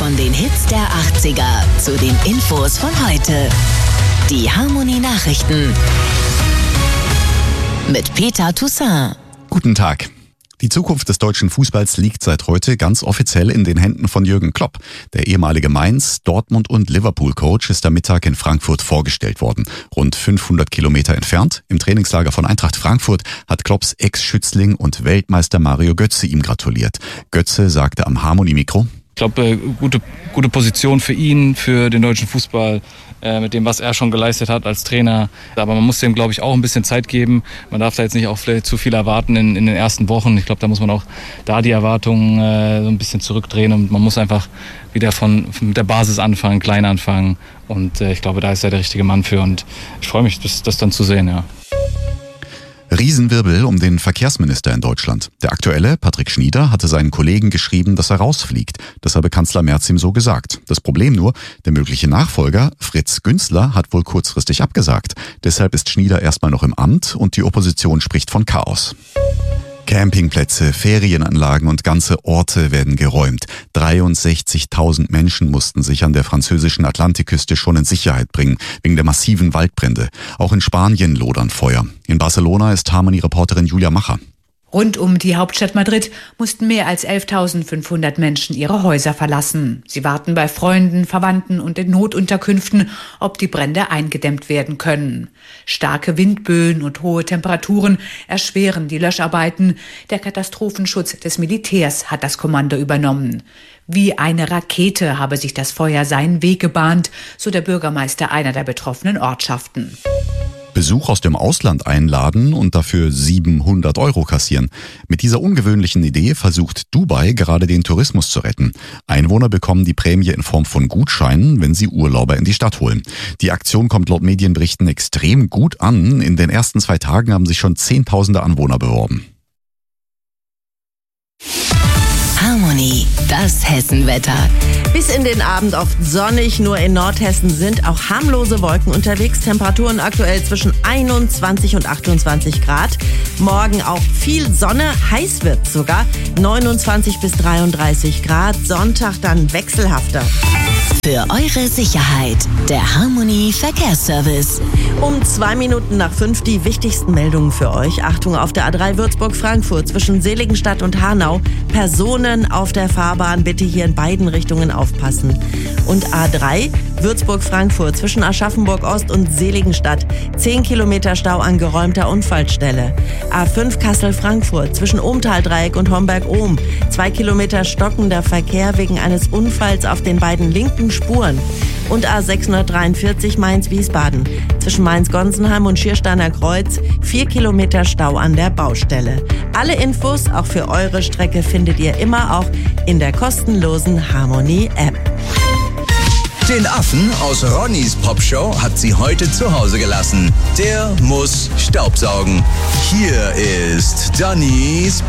Von den Hits der 80er zu den Infos von heute. Die Harmony Nachrichten mit Peter Toussaint. Guten Tag. Die Zukunft des deutschen Fußballs liegt seit heute ganz offiziell in den Händen von Jürgen Klopp. Der ehemalige Mainz-, Dortmund- und Liverpool-Coach ist am Mittag in Frankfurt vorgestellt worden. Rund 500 Kilometer entfernt, im Trainingslager von Eintracht Frankfurt, hat Klopps Ex-Schützling und Weltmeister Mario Götze ihm gratuliert. Götze sagte am Harmony-Mikro: Ich glaube, gute Position für ihn, für den deutschen Fußball, mit dem, was er schon geleistet hat als Trainer. Aber man muss dem, glaube ich, auch ein bisschen Zeit geben. Man darf da jetzt nicht auch vielleicht zu viel erwarten in den ersten Wochen. Ich glaube, da muss man auch die Erwartungen so ein bisschen zurückdrehen und man muss einfach wieder mit der Basis anfangen, klein anfangen. Und ich glaube, da ist er der richtige Mann für und ich freue mich, das dann zu sehen, ja. Riesenwirbel um den Verkehrsminister in Deutschland. Der aktuelle, Patrick Schnieder, hatte seinen Kollegen geschrieben, dass er rausfliegt. Das habe Kanzler Merz ihm so gesagt. Das Problem nur, der mögliche Nachfolger, Fritz Günzler, hat wohl kurzfristig abgesagt. Deshalb ist Schnieder erstmal noch im Amt und die Opposition spricht von Chaos. Campingplätze, Ferienanlagen und ganze Orte werden geräumt. 63.000 Menschen mussten sich an der französischen Atlantikküste schon in Sicherheit bringen, wegen der massiven Waldbrände. Auch in Spanien lodern Feuer. In Barcelona ist Harmony-Reporterin Julia Macher. Rund um die Hauptstadt Madrid mussten mehr als 11.500 Menschen ihre Häuser verlassen. Sie warten bei Freunden, Verwandten und in Notunterkünften, ob die Brände eingedämmt werden können. Starke Windböen und hohe Temperaturen erschweren die Löscharbeiten. Der Katastrophenschutz des Militärs hat das Kommando übernommen. Wie eine Rakete habe sich das Feuer seinen Weg gebahnt, so der Bürgermeister einer der betroffenen Ortschaften. Besuch aus dem Ausland einladen und dafür 700 € kassieren. Mit dieser ungewöhnlichen Idee versucht Dubai gerade den Tourismus zu retten. Einwohner bekommen die Prämie in Form von Gutscheinen, wenn sie Urlauber in die Stadt holen. Die Aktion kommt laut Medienberichten extrem gut an. In den ersten 2 Tagen haben sich schon Zehntausende Anwohner beworben. Harmony, das Hessenwetter. Bis in den Abend oft sonnig, nur in Nordhessen sind auch harmlose Wolken unterwegs. Temperaturen aktuell zwischen 21 und 28 Grad. Morgen auch viel Sonne, heiß wird sogar. 29 bis 33 Grad. Sonntag dann wechselhafter. Für eure Sicherheit, der Harmony Verkehrsservice. Um 2 Minuten nach 5 die wichtigsten Meldungen für euch. Achtung auf der A3 Würzburg-Frankfurt zwischen Seligenstadt und Hanau. Personen auf der Fahrbahn, bitte hier in beiden Richtungen aufpassen. Und A3 Würzburg-Frankfurt zwischen Aschaffenburg-Ost und Seligenstadt. 10 Kilometer Stau an geräumter Unfallstelle. A5 Kassel-Frankfurt zwischen Ohmtal-Dreieck und Homberg-Ohm. 2 Kilometer stockender Verkehr wegen eines Unfalls auf den beiden linken Spuren. Und A643 Mainz-Wiesbaden zwischen Mainz-Gonsenheim und Schiersteiner Kreuz. 4 Kilometer Stau an der Baustelle. Alle Infos, auch für eure Strecke, findet ihr immer auch in der kostenlosen Harmony-App. Den Affen aus Ronnys Popshow hat sie heute zu Hause gelassen. Der muss Staubsaugen. Hier ist Dannys